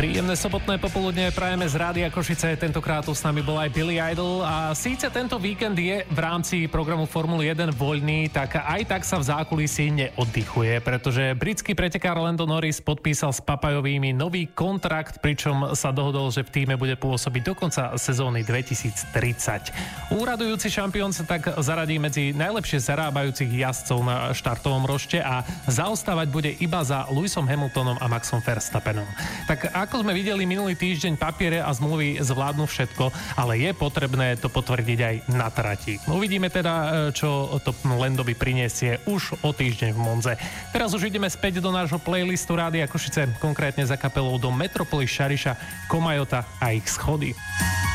Príjemné sobotné popoludne prajeme z Rádia Košice. Tentokrát tu s nami bol aj Billy Idol. A síce tento víkend je v rámci programu Formuly 1 voľný, tak aj tak sa v zákulisí neoddychuje, pretože britský pretekár Lando Norris podpísal s Papajovými nový kontrakt, pričom sa dohodol, že v tíme bude pôsobiť do konca sezóny 2030. Úradujúci šampión sa tak zaradí medzi najlepšie zarábajúcich jazdcov na štartovom rošte a zaostávať bude iba za Lewisom Hamiltonom a Maxom Verstappenom. Tak ako sme videli minulý týždeň, papiere a zmluvy zvládnu všetko, ale je potrebné to potvrdiť aj na trati. Uvidíme teda, čo to Landovi prinesie už o týždeň v Monze. Teraz už ideme späť do nášho playlistu Rádia Košice, konkrétne za kapelou do Metropolis Šariša, Komajota a ich Schody.